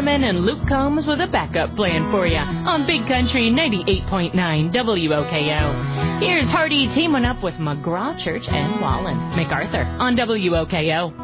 Zimmerman and Luke Combs with a backup plan for you on Big Country 98.9 WOKO. Here's Hardy teaming up with McGraw Church and Wallen. MacArthur on WOKO.